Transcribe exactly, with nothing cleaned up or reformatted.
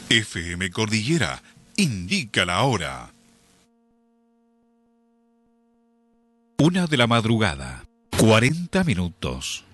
F M Cordillera indica la hora. Una de la madrugada, cuarenta minutos.